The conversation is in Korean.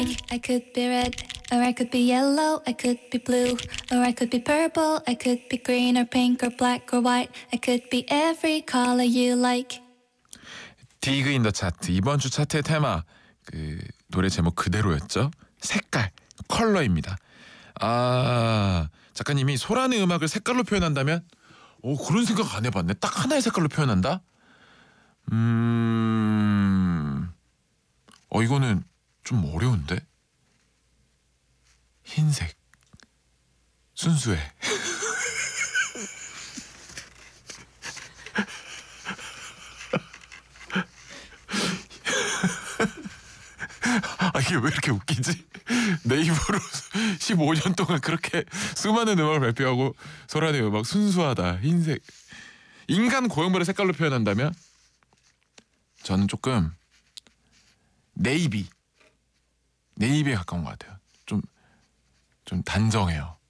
I could be red, or I could be yellow, I could be blue, or I could be purple, I could be green or pink or black or white, I could be every color you like. 디그 인 더 차트 이번 주 차트의 테마 노래 제목 그대로였죠. 색깔, 컬러입니다. 작가님이 소란의 음악을 색깔로 표현한다면 그런 생각 안 해봤네. 딱 하나의 색깔로 표현한다? 이거는 좀 어려운데? 흰색 순수해. 이게 왜 이렇게 웃기지? 내 입으로 15년 동안 그렇게 수많은 음악을 발표하고 소란의 음악 순수하다 흰색. 인간 고형별의 색깔로 표현한다면 저는 조금 네이비에 가까운 것 같아요. 좀 단정해요.